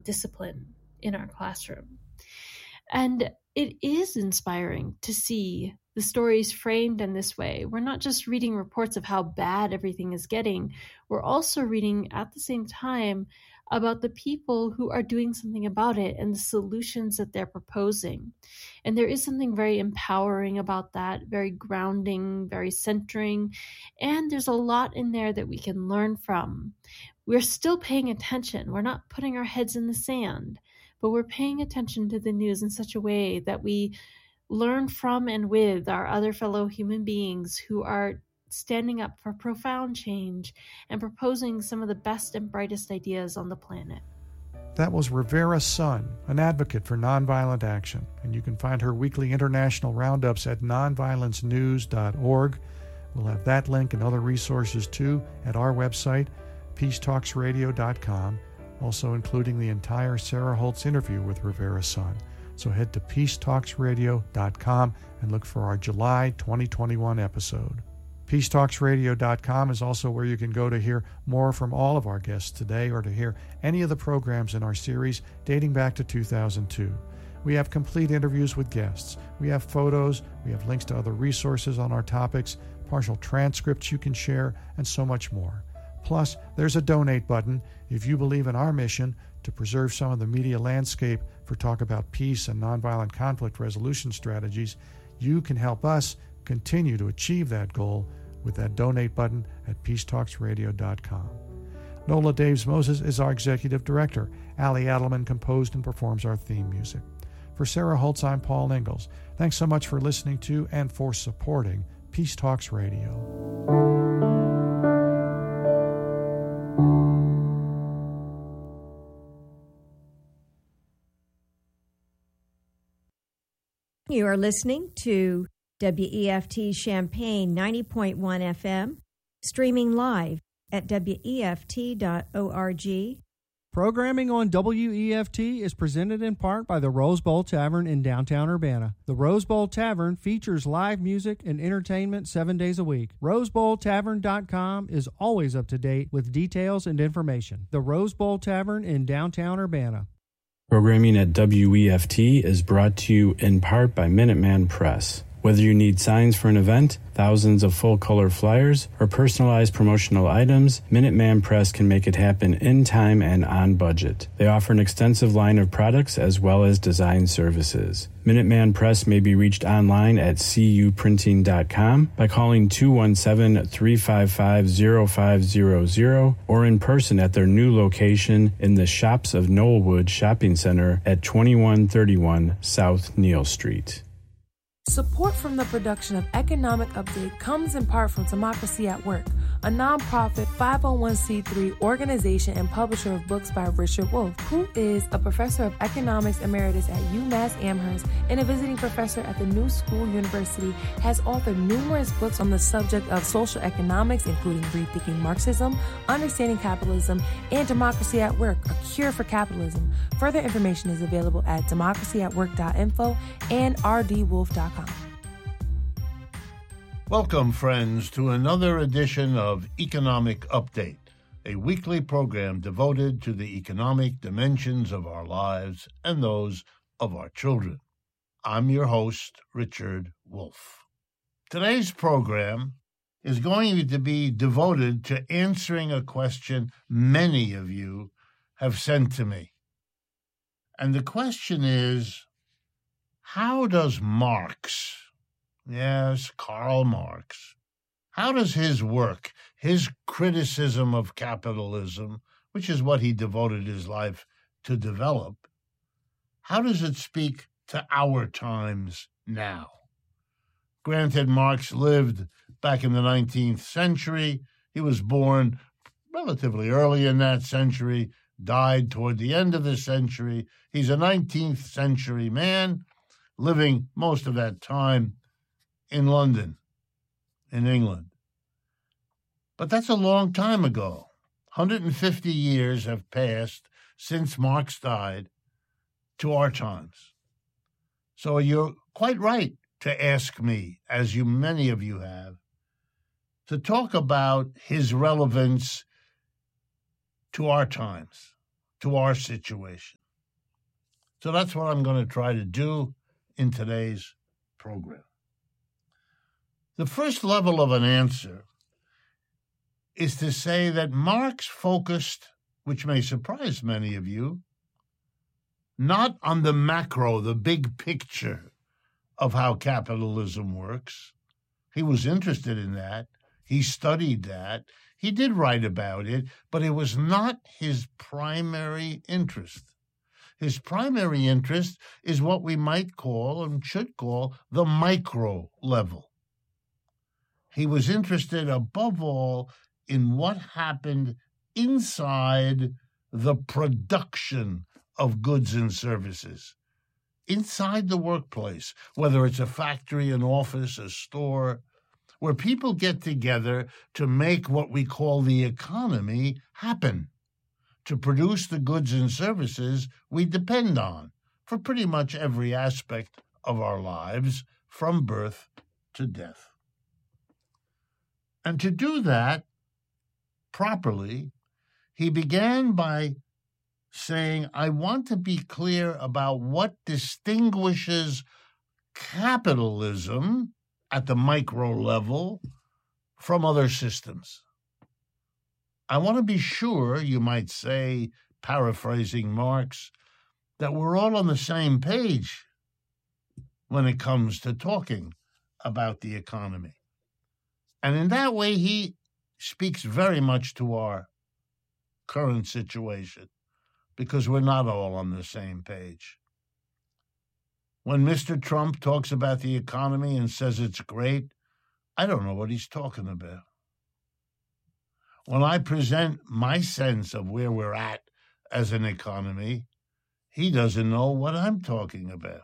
discipline in our classroom. And it is inspiring to see the stories framed in this way. We're not just reading reports of how bad everything is getting. We're also reading at the same time about the people who are doing something about it and the solutions that they're proposing. And there is something very empowering about that, very grounding, very centering. And there's a lot in there that we can learn from. We're still paying attention. We're not putting our heads in the sand, but we're paying attention to the news in such a way that we learn from and with our other fellow human beings who are standing up for profound change and proposing some of the best and brightest ideas on the planet. That was Rivera Sun, an advocate for nonviolent action, and you can find her weekly international roundups at nonviolencenews.org. We'll have that link and other resources too at our website, peacetalksradio.com, also including the entire Sarah Holtz interview with Rivera Sun. So head to peacetalksradio.com and look for our July 2021 episode. peacetalksradio.com is also where you can go to hear more from all of our guests today or to hear any of the programs in our series dating back to 2002. We have complete interviews with guests. We have photos. We have links to other resources on our topics, partial transcripts you can share, and so much more. Plus, there's a donate button if you believe in our mission to preserve some of the media landscape for talk about peace and nonviolent conflict resolution strategies. You can help us continue to achieve that goal with that donate button at peacetalksradio.com. Nola Daves Moses is our executive director. Ali Adelman composed and performs our theme music. For Sarah Holtz, I'm Paul Ingalls. Thanks so much for listening to and for supporting Peace Talks Radio. You are listening to WEFT Champaign 90.1 FM, streaming live at WEFT.org. Programming on WEFT is presented in part by the Rose Bowl Tavern in downtown Urbana. The Rose Bowl Tavern features live music and entertainment 7 days a week. RoseBowlTavern.com is always up to date with details and information. The Rose Bowl Tavern in downtown Urbana. Programming at WEFT is brought to you in part by Minuteman Press. Whether you need signs for an event, thousands of full-color flyers, or personalized promotional items, Minuteman Press can make it happen in time and on budget. They offer an extensive line of products as well as design services. Minuteman Press may be reached online at cuprinting.com by calling 217-355-0500 or in person at their new location in the Shops of Knollwood Shopping Center at 2131 South Neal Street. Support from the production of Economic Update comes in part from Democracy at Work, a nonprofit 501c3 organization and publisher of books by Richard Wolff, who is a professor of economics emeritus at UMass Amherst and a visiting professor at the New School University, has authored numerous books on the subject of social economics, including Rethinking Marxism, Understanding Capitalism, and Democracy at Work, A Cure for Capitalism. Further information is available at democracyatwork.info and rdwolf.com. Welcome, friends, to another edition of Economic Update, a weekly program devoted to the economic dimensions of our lives and those of our children. I'm your host, Richard Wolff. Today's program is going to be devoted to answering a question many of you have sent to me. And the question is, how does Marx, yes, Karl Marx, how does his work, his criticism of capitalism, which is what he devoted his life to develop, how does it speak to our times now? Granted, Marx lived back in the 19th century. He was born relatively early in that century, died toward the end of the century. He's a 19th century man, living most of that time in London, in England. But that's a long time ago. 150 years have passed since Marx died to our times. So you're quite right to ask me, as many of you have, to talk about his relevance to our times. to our situation. So that's what I'm going to try to do in today's program. The first level of an answer is to say that Marx focused, which may surprise many of you, not on the macro, the big picture of how capitalism works. He was interested in that. He studied that. He did write about it, but it was not his primary interest. His primary interest is what we might call and should call the micro level. He was interested above all in what happened inside the production of goods and services, inside the workplace, whether it's a factory, an office, a store, where people get together to make what we call the economy happen, to produce the goods and services we depend on for pretty much every aspect of our lives, from birth to death. And to do that properly, he began by saying, I want to be clear about what distinguishes capitalism at the micro level from other systems. I want to be sure, you might say, paraphrasing Marx, that we're all on the same page when it comes to talking about the economy. And in that way, he speaks very much to our current situation, because we're not all on the same page. When Mr. Trump talks about the economy and says it's great, I don't know what he's talking about. When I present my sense of where we're at as an economy, he doesn't know what I'm talking about.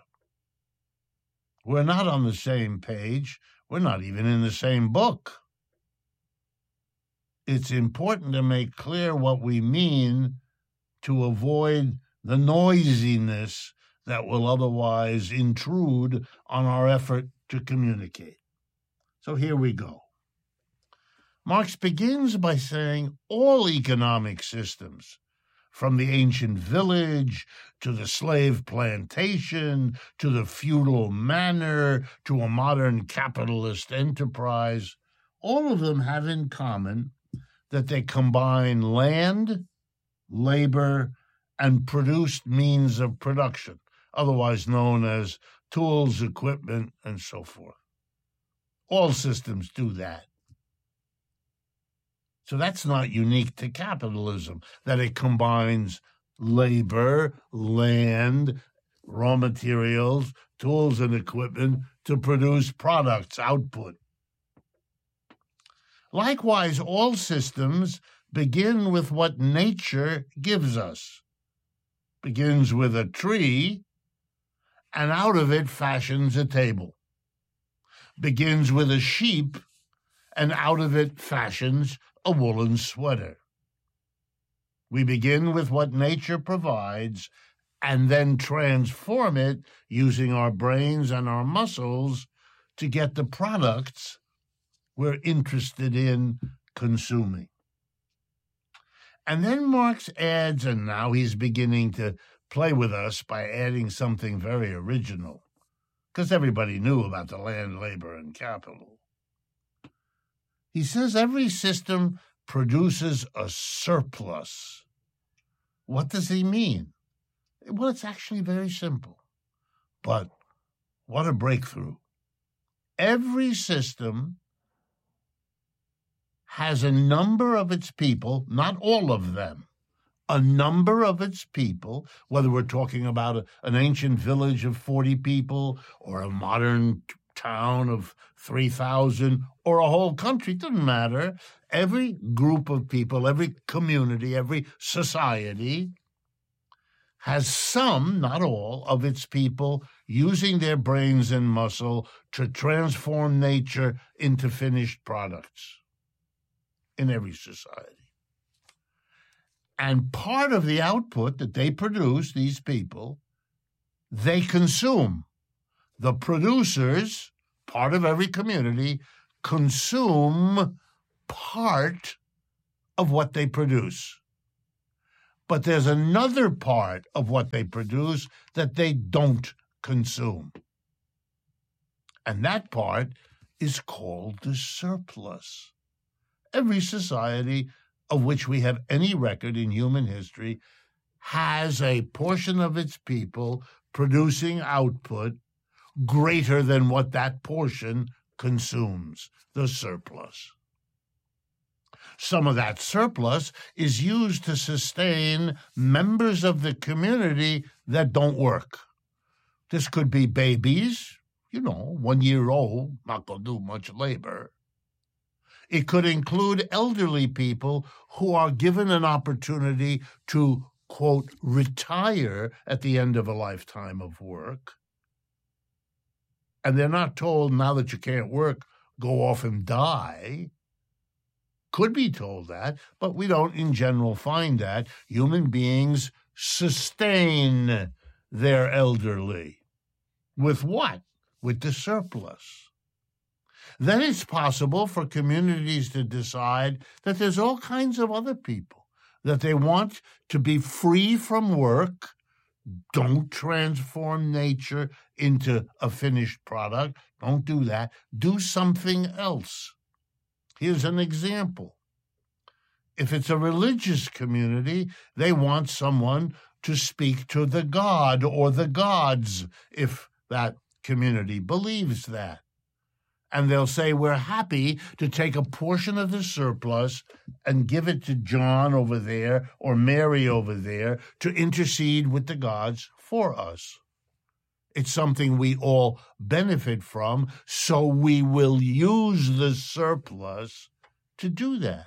We're not on the same page. We're not even in the same book. It's important to make clear what we mean to avoid the noisiness that will otherwise intrude on our effort to communicate. So here we go. Marx begins by saying all economic systems, from the ancient village to the slave plantation to the feudal manor to a modern capitalist enterprise, all of them have in common that they combine land, labor, and produced means of production, otherwise known as tools, equipment, and so forth. All systems do that. So that's not unique to capitalism, that it combines labor, land, raw materials, tools, and equipment to produce products, output. Likewise, all systems begin with what nature gives us. Begins with a tree, and out of it fashions a table. Begins with a sheep, and out of it fashions a woolen sweater. We begin with what nature provides and then transform it using our brains and our muscles to get the products we're interested in consuming. And then Marx adds, and now he's beginning to play with us by adding something very original, because everybody knew about the land, labor, and capital. He says every system produces a surplus. What does he mean? Well, it's actually very simple. But what a breakthrough. Every system has a number of its people, not all of them, a number of its people, whether we're talking about an ancient village of 40 people or a modern town of 3,000 or a whole country, doesn't matter. Every group of people, every community, every society has some, not all, of its people using their brains and muscle to transform nature into finished products in every society. And part of the output that they produce, these people, they consume. The producers, part of every community, consume part of what they produce. But there's another part of what they produce that they don't consume. And that part is called the surplus. Every society of which we have any record in human history has a portion of its people producing output greater than what that portion consumes, the surplus. Some of that surplus is used to sustain members of the community that don't work. This could be babies, 1 year old, not going to do much labor. It could include elderly people who are given an opportunity to, quote, retire at the end of a lifetime of work. And they're not told, now that you can't work, go off and die. Could be told that, but we don't in general find that. Human beings sustain their elderly. With what? With the surplus. Then it's possible for communities to decide that there's all kinds of other people that they want to be free from work. Don't transform nature into a finished product. Don't do that. Do something else. Here's an example. If it's a religious community, they want someone to speak to the god or the gods, if that community believes that. And they'll say, we're happy to take a portion of the surplus and give it to John over there or Mary over there to intercede with the gods for us. It's something we all benefit from, so we will use the surplus to do that.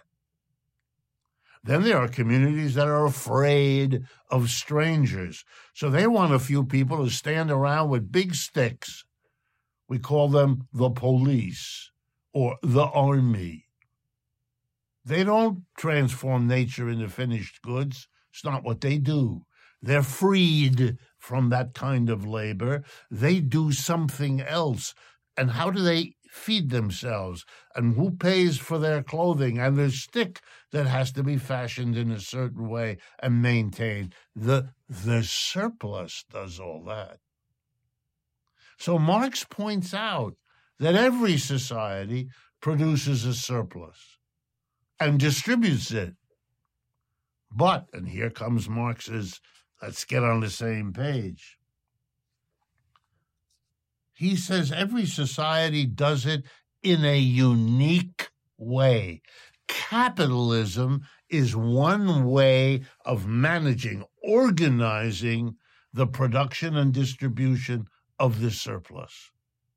Then there are communities that are afraid of strangers, so they want a few people to stand around with big sticks. We call them the police or the army. They don't transform nature into finished goods. It's not what they do. They're freed from that kind of labor. They do something else. And how do they feed themselves? And who pays for their clothing? And their stick that has to be fashioned in a certain way and maintained. The surplus does all that. So Marx points out that every society produces a surplus and distributes it. But, and here comes Marx's, let's get on the same page. He says every society does it in a unique way. Capitalism is one way of managing, organizing the production and distribution of the surplus.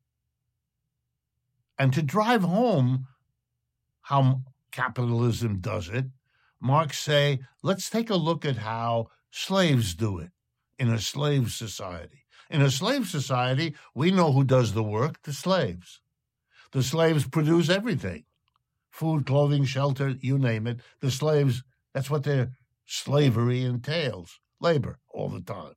And to drive home how capitalism does it, Marx say, let's take a look at how slaves do it in a slave society. In a slave society, we know who does the work, the slaves. The slaves produce everything. Food, clothing, shelter, you name it. The slaves, that's what their slavery entails. Labor all the time.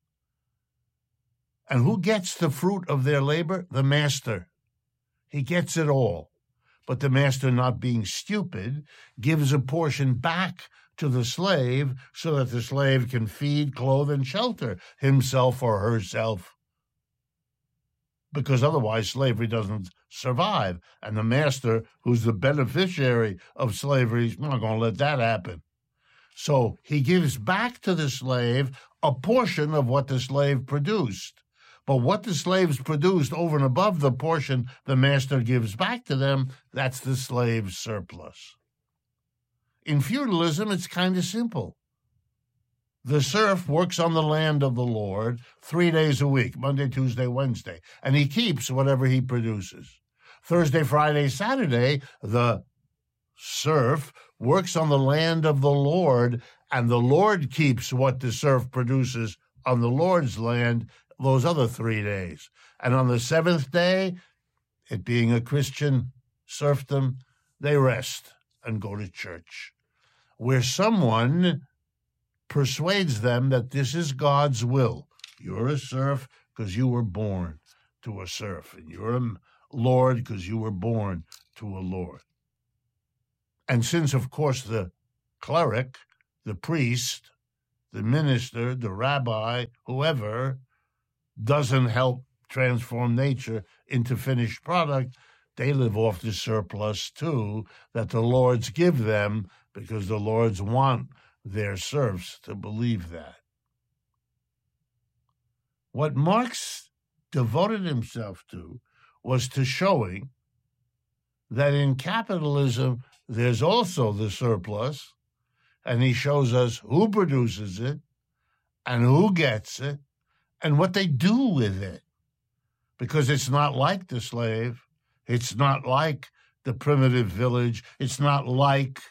And who gets the fruit of their labor? The master. He gets it all. But the master, not being stupid, gives a portion back to the slave so that the slave can feed, clothe, and shelter himself or herself. Because otherwise slavery doesn't survive. And the master, who's the beneficiary of slavery, is not going to let that happen. So he gives back to the slave a portion of what the slave produced. But what the slaves produced over and above the portion the master gives back to them, that's the slave's surplus. In feudalism, it's kind of simple. The serf works on the land of the Lord 3 days a week, Monday, Tuesday, Wednesday, and he keeps whatever he produces. Thursday, Friday, Saturday, the serf works on the land of the Lord, and the Lord keeps what the serf produces on the Lord's land those other 3 days. And on the seventh day, it being a Christian serfdom, they rest and go to church, where someone persuades them that this is God's will. You're a serf because you were born to a serf, and you're a lord because you were born to a lord. And since, of course, the cleric, the priest, the minister, the rabbi, whoever, doesn't help transform nature into finished product, they live off the surplus too that the lords give them, because the lords want their serfs to believe that. What Marx devoted himself to was to showing that in capitalism there's also the surplus, and he shows us who produces it and who gets it and what they do with it. Because it's not like the slave, it's not like the primitive village, it's not like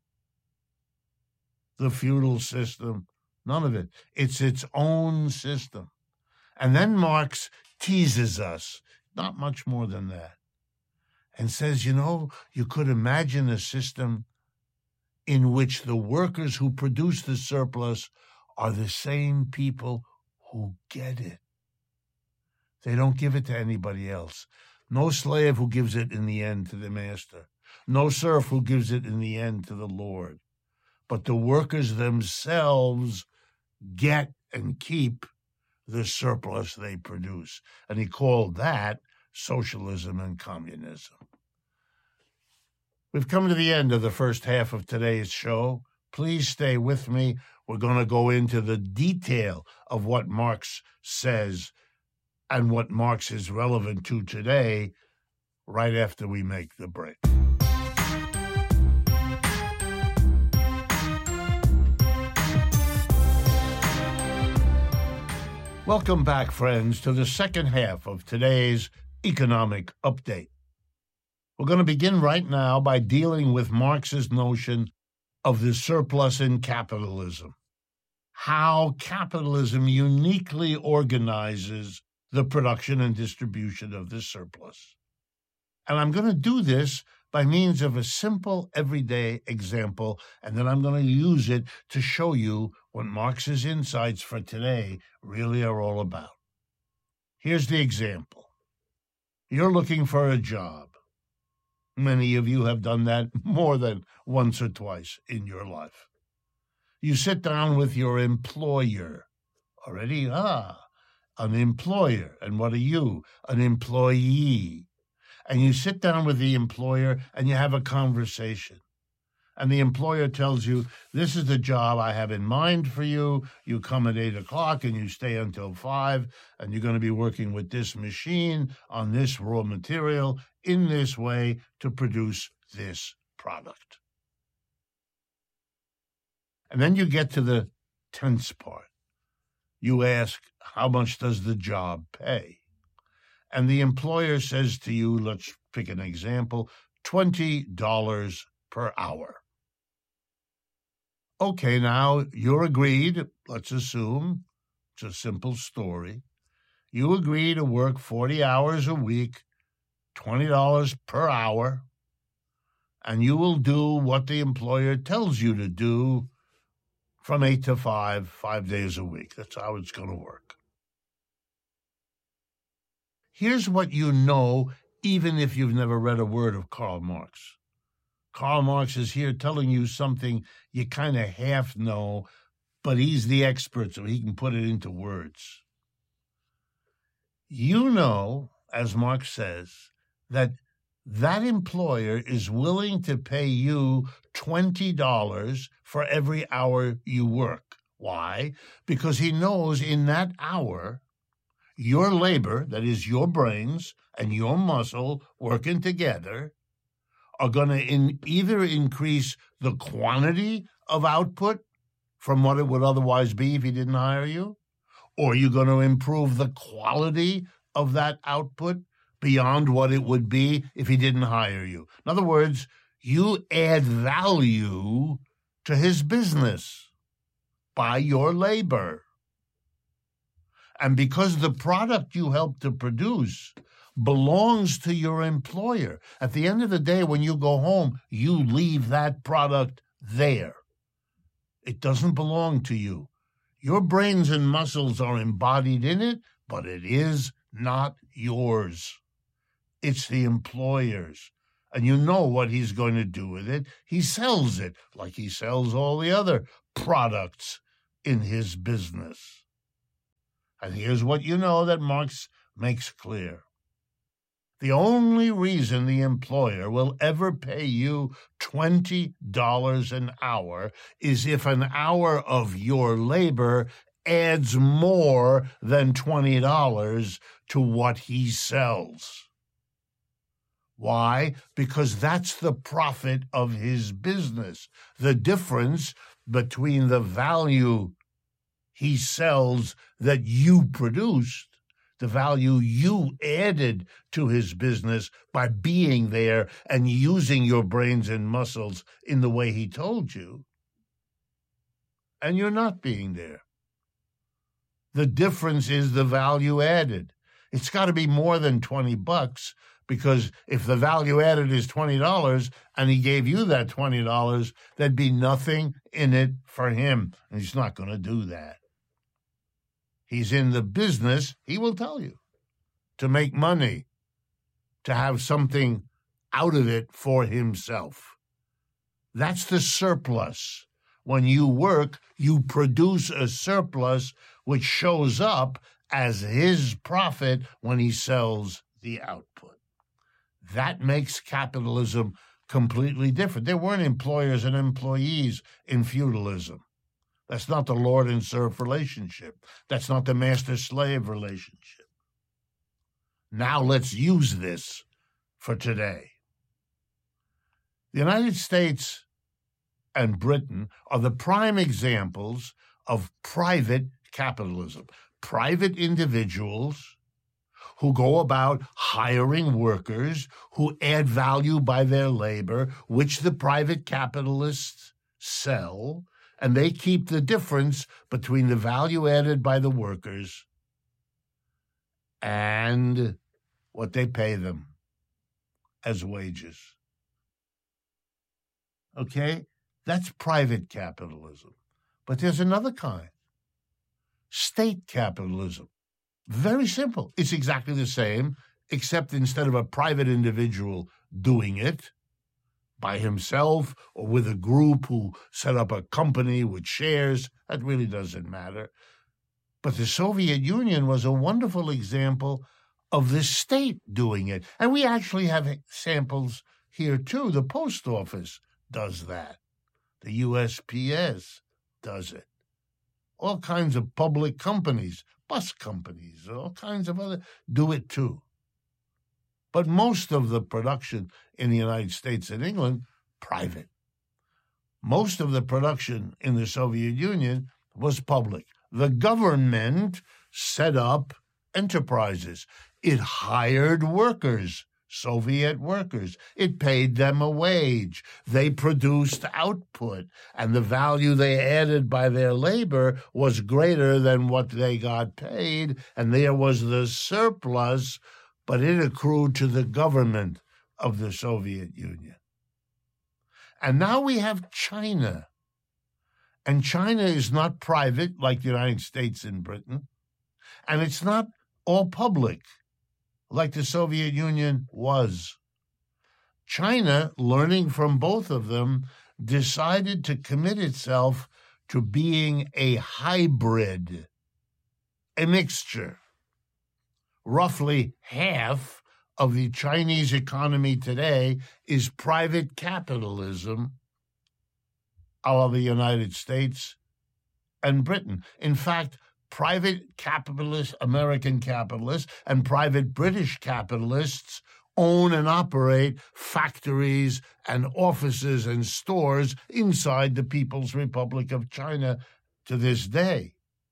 the feudal system, none of it. It's its own system. And then Marx teases us, not much more than that, and says, you could imagine a system in which the workers who produce the surplus are the same people who get it. They don't give it to anybody else. No slave who gives it in the end to the master. No serf who gives it in the end to the Lord. But the workers themselves get and keep the surplus they produce. And he called that socialism and communism. We've come to the end of the first half of today's show. Please stay with me. We're going to go into the detail of what Marx says and what Marx is relevant to today right after we make the break. Welcome back, friends, to the second half of today's economic update. We're going to begin right now by dealing with Marx's notion of the surplus in capitalism, how capitalism uniquely organizes the production and distribution of the surplus. And I'm going to do this by means of a simple everyday example, and then I'm going to use it to show you what Marx's insights for today really are all about. Here's the example. You're looking for a job. Many of you have done that more than once or twice in your life. You sit down with your employer. Already, an employer. And what are you? An employee. And you sit down with the employer and you have a conversation. And the employer tells you, this is the job I have in mind for you. You come at 8 o'clock and you stay until 5, and you're going to be working with this machine on this raw material in this way to produce this product. And then you get to the tense part. You ask, how much does the job pay? And the employer says to you, let's pick an example, $20 per hour. Okay, now you're agreed, let's assume, it's a simple story. You agree to work 40 hours a week, $20 per hour, and you will do what the employer tells you to do from 8 to 5 days a week. That's how it's going to work. Here's what you know, even if you've never read a word of Karl Marx. Karl Marx is here telling you something you kind of half know, but he's the expert, so he can put it into words. You know, as Marx says, that employer is willing to pay you $20 for every hour you work. Why? Because he knows in that hour, your labor, that is your brains and your muscle working together, are going to either increase the quantity of output from what it would otherwise be if he didn't hire you, or you're going to improve the quality of that output beyond what it would be if he didn't hire you. In other words, you add value to his business by your labor. And because the product you help to produce belongs to your employer, at the end of the day, when you go home, you leave that product there. It doesn't belong to you. Your brains and muscles are embodied in it, but it is not yours. It's the employer's. And you know what he's going to do with it. He sells it like he sells all the other products in his business. And here's what you know that Marx makes clear. The only reason the employer will ever pay you $20 an hour is if an hour of your labor adds more than $20 to what he sells. Why? Because that's the profit of his business. The difference between the value he sells that you produced, the value you added to his business by being there and using your brains and muscles in the way he told you, and you're not being there. The difference is the value added. It's got to be more than $20, because if the value added is $20 and he gave you that $20, there'd be nothing in it for him, and he's not going to do that. He's in the business, he will tell you, to make money, to have something out of it for himself. That's the surplus. When you work, you produce a surplus which shows up as his profit when he sells the output. That makes capitalism completely different. There weren't employers and employees in feudalism. That's not the lord and serf relationship. That's not the master-slave relationship. Now let's use this for today. The United States and Britain are the prime examples of private capitalism. Private individuals who go about hiring workers who add value by their labor, which the private capitalists sell, and they keep the difference between the value added by the workers and what they pay them as wages. Okay? That's private capitalism. But there's another kind. State capitalism. Very simple. It's exactly the same, except instead of a private individual doing it by himself or with a group who set up a company with shares, that really doesn't matter. But the Soviet Union was a wonderful example of the state doing it. And we actually have samples here too. The post office does that. The USPS does it. All kinds of public companies, bus companies, all kinds of other do it too. But most of the production in the United States and England, private. Most of the production in the Soviet Union was public. The government set up enterprises. It hired workers, Soviet workers. It paid them a wage. They produced output, and the value they added by their labor was greater than what they got paid, and there was the surplus, but it accrued to the government of the Soviet Union. And now we have China. And China is not private like the United States and Britain, and it's not all public like the Soviet Union was. China, learning from both of them, decided to commit itself to being a hybrid, a mixture. Roughly half of the Chinese economy today is private capitalism, a la the United States and Britain. In fact, private capitalists, American capitalists, and private British capitalists own and operate factories and offices and stores inside the People's Republic of China to this day.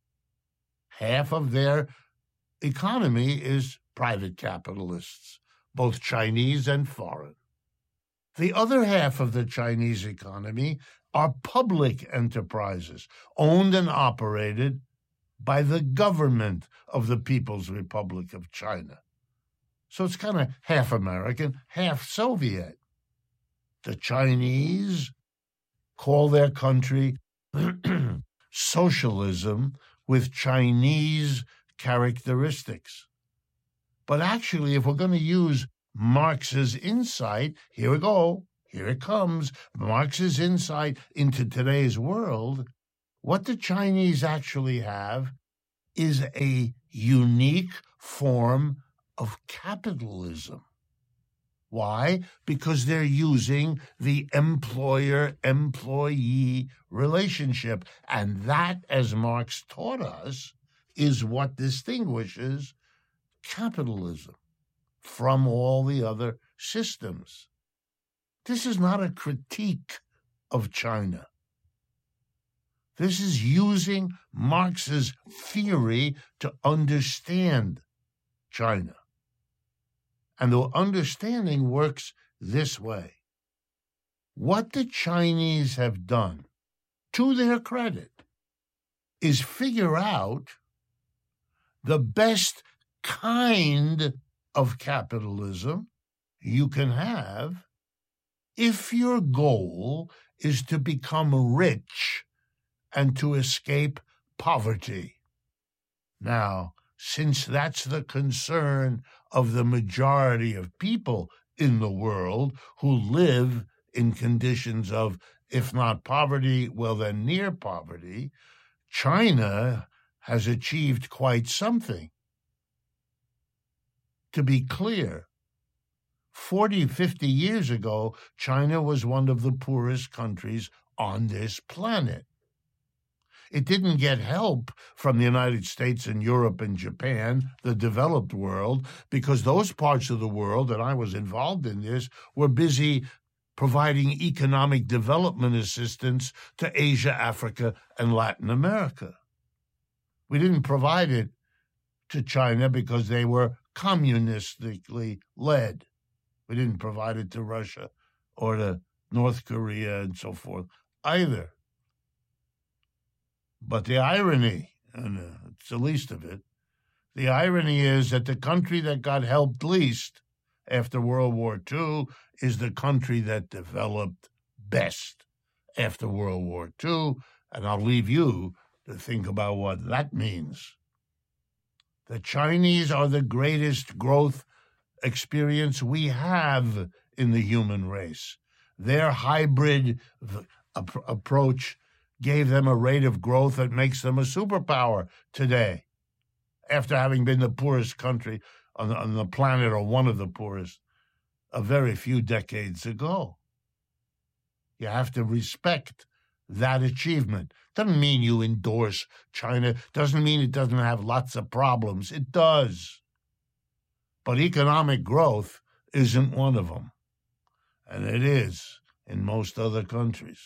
Half of their economy is private capitalists, both Chinese and foreign. The other half of the Chinese economy are public enterprises, owned and operated by the government of the People's Republic of China. So it's kind of half American, half Soviet. The Chinese call their country socialism with Chinese characteristics. But actually, if we're going to use Marx's insight, here we go, here it comes, Marx's insight into today's world, What the Chinese actually have is a unique form of capitalism. Why? Because they're using the employer-employee relationship. And that, as Marx taught us, is what distinguishes capitalism from all the other systems. This is not a critique of China. This is using Marx's theory to understand China. And the understanding works this way. What the Chinese have done, to their credit, is figure out the best kind of capitalism you can have if your goal is to become rich and to escape poverty. Now, since that's the concern of the majority of people in the world who live in conditions of, if not poverty, well then near poverty, China has achieved quite something. To be clear, 40, 50 years ago, China was one of the poorest countries on this planet. It didn't get help from the United States and Europe and Japan, the developed world, because those parts of the world, and I was involved in this, were busy providing economic development assistance to Asia, Africa, and Latin America. We didn't provide it to China because they were communistically led. We didn't provide it to Russia or to North Korea and so forth either. But the irony, and it's the least of it, the irony is that the country that got helped least after World War II is the country that developed best after World War II, and I'll leave you to think about what that means. The Chinese are the greatest growth experience we have in the human race. Their hybrid approach gave them a rate of growth that makes them a superpower today, after having been the poorest country on the planet, or one of the poorest, a very few decades ago. You have to respect that achievement. Doesn't mean you endorse China. Doesn't mean it doesn't have lots of problems. It does. But economic growth isn't one of them. And it is in most other countries.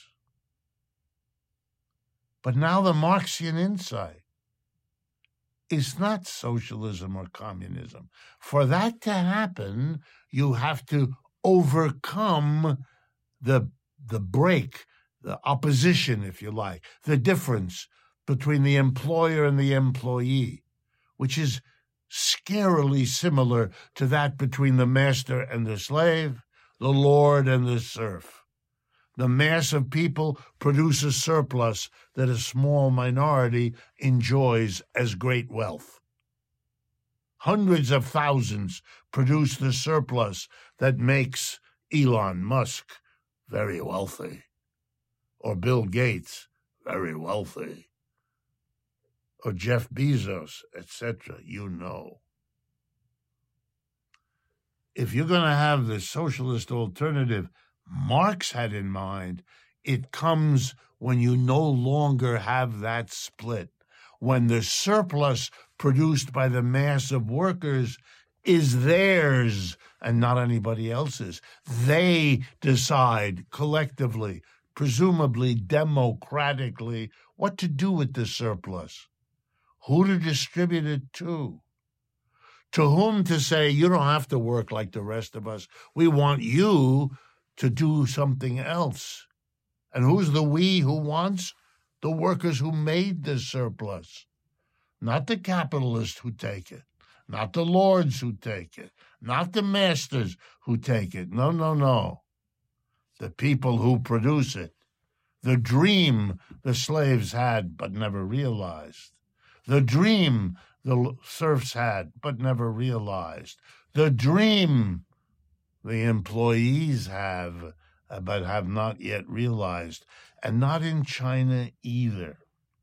But now the Marxian insight is not socialism or communism. For that to happen, you have to overcome the break, the opposition, if you like, the difference between the employer and the employee, which is scarily similar to that between the master and the slave, the lord and the serf. The mass of people produce a surplus that a small minority enjoys as great wealth. Hundreds of thousands produce the surplus that makes Elon Musk very wealthy, or Bill Gates very wealthy, or Jeff Bezos, etc. You know. If you're going to have the socialist alternative Marx had in mind, it comes when you no longer have that split, when the surplus produced by the mass of workers is theirs and not anybody else's. They decide collectively, presumably democratically, what to do with the surplus, who to distribute it to whom to say, you don't have to work like the rest of us. We want you to do something else. And who's the we who wants? The workers who made the surplus. Not the capitalists who take it. Not the lords who take it. Not the masters who take it. No, no, no. The people who produce it. The dream the slaves had but never realized. The dream the serfs had but never realized. The dream the employees have, but have not yet realized, and not in China either.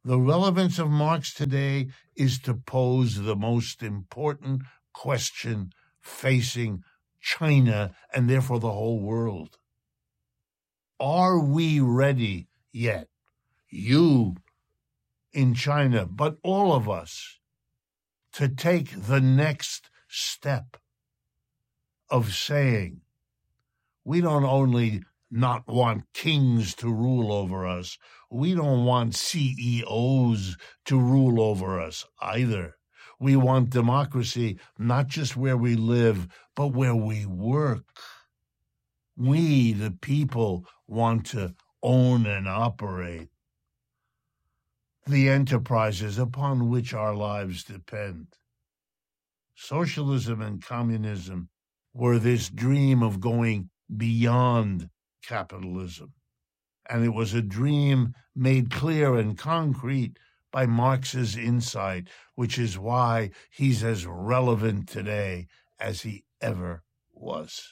The relevance of Marx today is to pose the most important question facing China and therefore the whole world. Are we ready yet, you in China, but all of us, to take the next step of saying, we don't only not want kings to rule over us, we don't want CEOs to rule over us either. We want democracy not just where we live, but where we work. We, the people, want to own and operate the enterprises upon which our lives depend. Socialism and communism were this dream of going beyond capitalism, and it was a dream made clear and concrete by Marx's insight, which is why he's as relevant today as he ever was.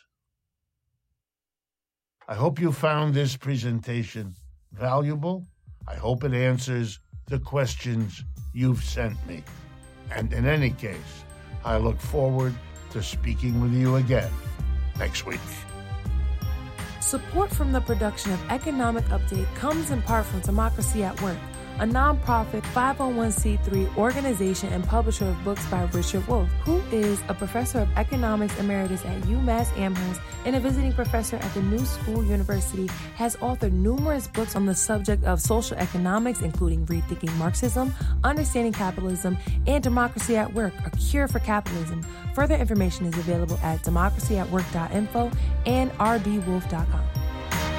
I hope you found this presentation valuable. I hope it answers the questions you've sent me. And in any case, I look forward to speaking with you again next week. Support from the production of Economic Update comes in part from Democracy at Work, a nonprofit 501c3 organization and publisher of books by Richard Wolff, who is a professor of economics emeritus at UMass Amherst and a visiting professor at the New School University, has authored numerous books on the subject of social economics, including Rethinking Marxism, Understanding Capitalism, and Democracy at Work, A Cure for Capitalism. Further information is available at democracyatwork.info and rdwolf.com.